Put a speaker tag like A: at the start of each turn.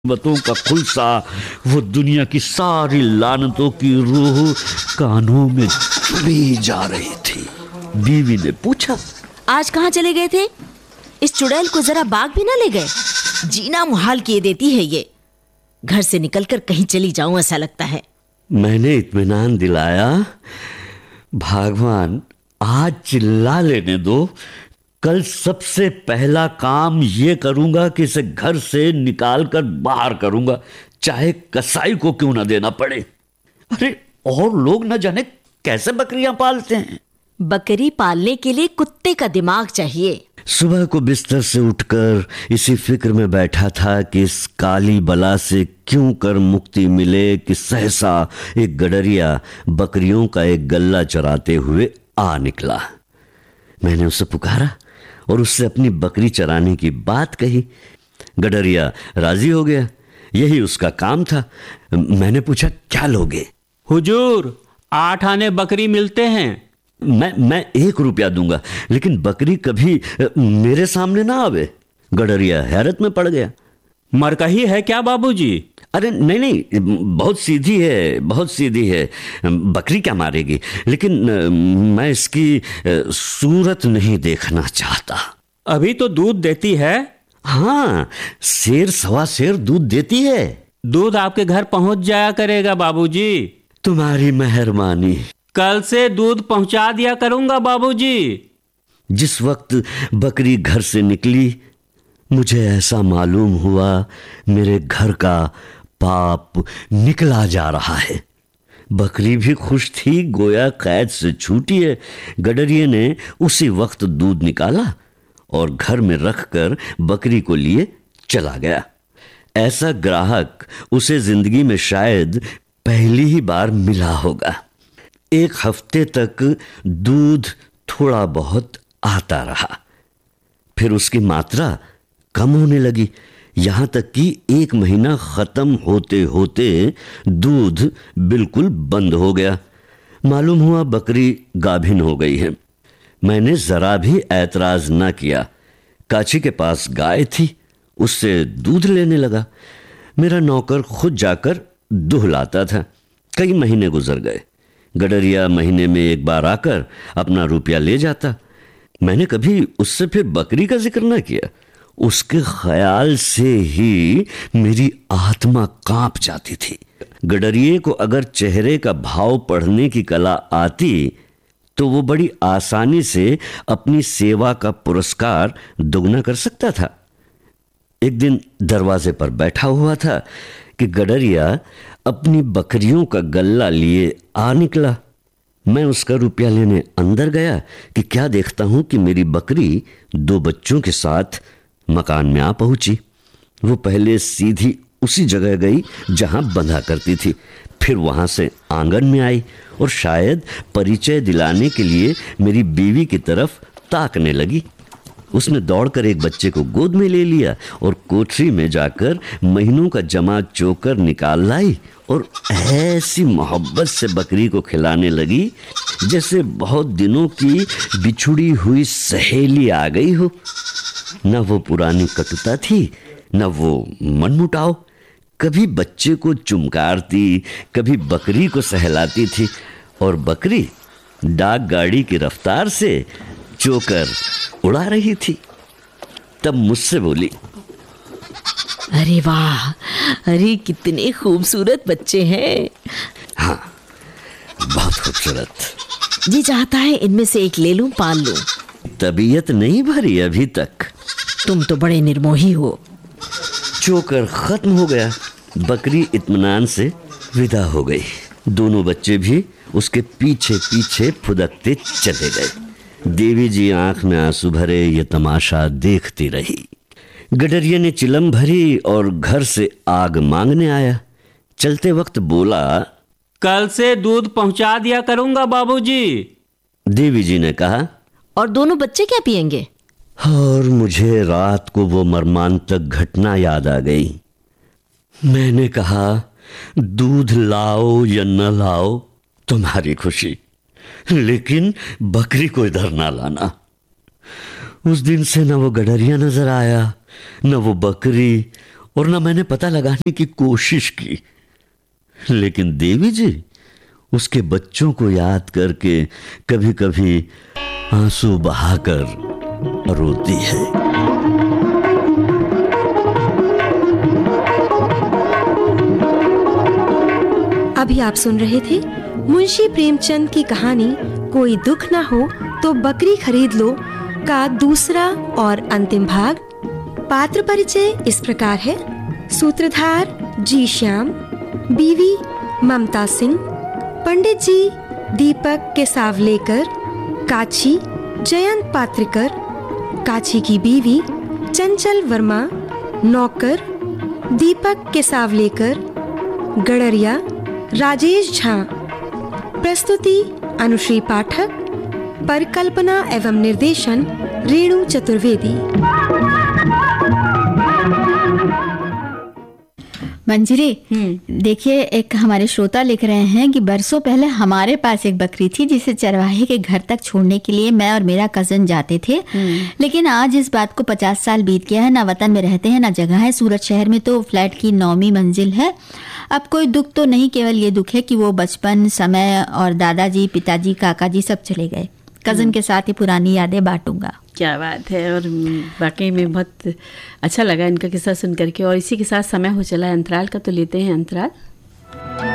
A: बातों का खुलसा, वो दुनिया की सारी लानतों की रूह कानों में चुभी जा रही थी। बीवी ने पूछा,
B: आज कहाँ चले गए थे? इस चुड़ैल को जरा बाग भी ना ले गए? जीना मुहाल किए देती है ये। घर से निकलकर कहीं चली जाऊं ऐसा लगता है।
A: मैंने इत्मीनान दिलाया, भगवान आज चिल्ला लेने दो, कल सबसे पहला काम ये करूंगा कि इसे घर से निकाल कर बाहर करूंगा, चाहे कसाई को क्यों ना देना पड़े। अरे और लोग न जाने कैसे बकरियां पालते हैं।
B: बकरी पालने के लिए कुत्ते का दिमाग चाहिए।
A: सुबह को बिस्तर से उठकर इसी फिक्र में बैठा था कि इस काली बला से क्यों कर मुक्ति मिले कि सहसा एक गडरिया बकरियों का एक गल्ला चराते हुए आ निकला। मैंने उसे पुकारा और उससे अपनी बकरी चराने की बात कही। गडरिया राजी हो गया, यही उसका काम था। मैंने पूछा, क्या लोगे?
C: हुजूर, 8 आने बकरी मिलते हैं।
A: मैं 1 रुपया दूंगा, लेकिन बकरी कभी मेरे सामने ना आवे। गडरिया हैरत में पड़ गया।
C: मरकही है क्या बाबूजी?
A: अरे नहीं, बहुत सीधी है, बहुत सीधी है। बकरी क्या मारेगी, लेकिन मैं इसकी सूरत नहीं देखना चाहता।
C: अभी तो दूध देती है।
A: हाँ, शेर सवा शेर दूध देती है।
C: दूध आपके घर पहुंच जाया करेगा बाबूजी।
A: तुम्हारी मेहरबानी।
C: कल से दूध पहुंचा दिया करूंगा बाबूजी।
A: जिस वक्त बकरी घर से निकली, मुझे ऐसा मालूम हुआ मेरे घर का पाप निकला जा रहा है। बकरी भी खुश थी, गोया कैद से छूटी है। गडरिये ने उसी वक्त दूध निकाला और घर में रखकर बकरी को लिए चला गया। ऐसा ग्राहक उसे जिंदगी में शायद पहली ही बार मिला होगा। 1 हफ्ते तक दूध थोड़ा बहुत आता रहा, फिर उसकी मात्रा कम होने लगी, यहां तक कि 1 महीना खत्म होते होते दूध बिल्कुल बंद हो गया। मालूम हुआ बकरी गाभिन हो गई है। मैंने जरा भी ऐतराज न किया। काची के पास गाय थी, उससे दूध लेने लगा। मेरा नौकर खुद जाकर दूध लाता था। कई महीने गुजर गए। गडरिया महीने में 1 बार आकर अपना रुपया ले जाता। मैंने कभी उससे फिर बकरी का जिक्र न किया। उसके ख्याल से ही मेरी आत्मा कांप जाती थी। गडरिये को अगर चेहरे का भाव पढ़ने की कला आती तो वो बड़ी आसानी से अपनी सेवा का पुरस्कार दुगना कर सकता था। एक दिन दरवाजे पर बैठा हुआ था कि गडरिया अपनी बकरियों का गल्ला लिए आ निकला। मैं उसका रुपया लेने अंदर गया कि क्या देखता हूं कि मेरी बकरी 2 बच्चों के साथ मकान में आ पहुंची। वो पहले सीधी उसी जगह गई जहां बंधा करती थी, फिर वहां से आंगन में आई और शायद परिचय दिलाने के लिए मेरी बीवी की तरफ ताकने लगी। उसने दौड़कर एक बच्चे को गोद में ले लिया और कोठरी में जाकर महीनों का जमा चोकर निकाल लाई और ऐसी मोहब्बत से बकरी को खिलाने लगी जैसे बहुत दिनों की बिछुड़ी हुई सहेली आ गई हो। न वो पुरानी कटुता थी, न वो मनमुटाव। कभी बच्चे को चुमकारती, कभी बकरी को सहलाती थी और बकरी डाक गाड़ी की रफ्तार से चोकर उड़ा रही थी। तब मुझसे बोली,
B: अरे वाह, अरे कितने खूबसूरत बच्चे हैं।
A: हाँ, बहुत खूबसूरत।
B: जी चाहता है इनमें से एक ले लूं, पाल लूं।
A: तबीयत नहीं भरी अभी तक।
B: तुम तो बड़े निर्मोही हो।
A: चोकर खत्म हो गया। बकरी इत्मीनान से विदा हो गई। दोनों बच्चे भी उसके पीछे पीछे फुदकते चले गए। देवी जी आंख में आंसू भरे ये तमाशा देखती रही। गडरिया ने चिलम भरी और घर से आग मांगने आया। चलते वक्त बोला,
C: कल से दूध पहुंचा दिया करूंगा बाबूजी।
A: देवी जी ने कहा,
B: और दोनों बच्चे क्या पिएंगे?
A: और मुझे रात को वो मर्मांतक घटना याद आ गई। मैंने कहा, दूध लाओ या न लाओ तुम्हारी खुशी, लेकिन बकरी को इधर ना लाना। उस दिन से न वो गडरिया नजर आया, न वो बकरी, और ना मैंने पता लगाने की कोशिश की। लेकिन देवी जी उसके बच्चों को याद करके कभी कभी आंसू बहाकर रोती है।
D: अभी आप सुन रहे थे मुंशी प्रेमचंद की कहानी कोई दुख ना हो तो बकरी खरीद लो का दूसरा और अंतिम भाग। पात्र परिचय इस प्रकार है। सूत्रधार जी श्याम, बीवी ममता सिंह, पंडित जी दीपक केसावलेकर, काची जयंत पात्रिकर, काची की बीवी चंचल वर्मा, नौकर दीपक केसावलेकर, गड़रिया राजेश झा। प्रस्तुति अनुश्री पाठक, परिकल्पना एवं निर्देशन रेणु चतुर्वेदी।
E: मंजरी, देखिए एक हमारे श्रोता लिख रहे हैं कि बरसों पहले हमारे पास एक बकरी थी जिसे चरवाहे के घर तक छोड़ने के लिए मैं और मेरा कजन जाते थे। लेकिन आज इस बात को 50 साल बीत गया है। ना वतन में रहते हैं ना जगह है। सूरत शहर में तो फ्लैट की 9वीं मंजिल है। अब कोई दुख तो नहीं, केवल ये दुख है कि वो बचपन समय और दादाजी पिताजी काका जी सब चले गए। कजन के साथ ही पुरानी यादें बांटूंगा।
F: क्या बात है। और वाकई में बहुत अच्छा लगा इनका किस्सा सुन करके। और इसी के साथ समय हो चला है अंतराल का, तो लेते हैं अंतराल।